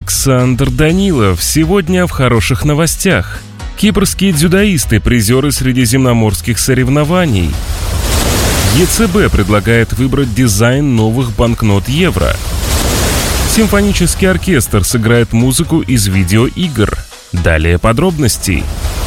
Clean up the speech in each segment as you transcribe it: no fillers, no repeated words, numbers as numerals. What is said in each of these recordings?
Александр Данилов. Сегодня в хороших новостях. Кипрские дзюдоисты – призеры средиземноморских соревнований. ЕЦБ предлагает выбрать дизайн новых банкнот евро. Симфонический оркестр сыграет музыку из видеоигр. Далее подробностей.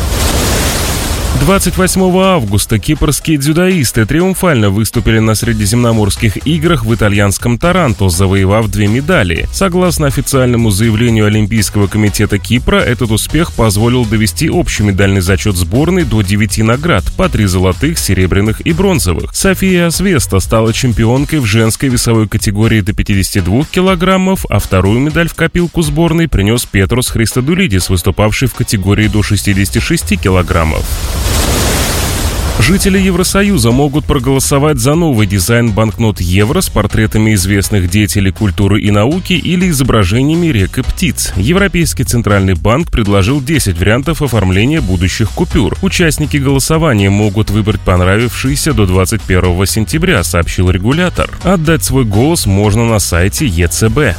28 августа кипрские дзюдоисты триумфально выступили на Средиземноморских играх в итальянском Таранто, завоевав 2 медали. Согласно официальному заявлению Олимпийского комитета Кипра, этот успех позволил довести общий медальный зачет сборной до 9 наград, по 3 золотых, серебряных и бронзовых. София Асвеста стала чемпионкой в женской весовой категории до 52 килограммов, а вторую медаль в копилку сборной принес Петрос Христодулидис, выступавший в категории до 66 килограммов. Жители Евросоюза могут проголосовать за новый дизайн банкнот евро с портретами известных деятелей культуры и науки или изображениями рек и птиц. Европейский центральный банк предложил 10 вариантов оформления будущих купюр. Участники голосования могут выбрать понравившийся до 21 сентября, сообщил регулятор. Отдать свой голос можно на сайте ЕЦБ.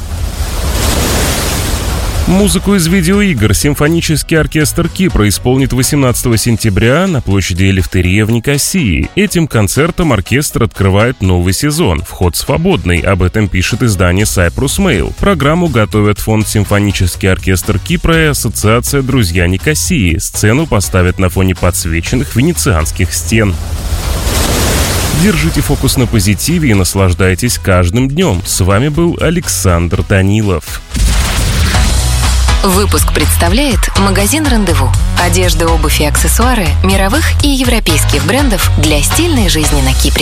Музыку из видеоигр симфонический оркестр Кипра исполнит 18 сентября на площади Элефтерия в Никосии. Этим концертом оркестр открывает новый сезон. Вход свободный, об этом пишет издание Cyprus Mail. Программу готовят фонд «Симфонический оркестр Кипра» и ассоциация «Друзья Никосии». Сцену поставят на фоне подсвеченных венецианских стен. Держите фокус на позитиве и наслаждайтесь каждым днем. С вами был Александр Данилов. Выпуск представляет магазин «Рандеву». Одежда, обувь и аксессуары мировых и европейских брендов для стильной жизни на Кипре.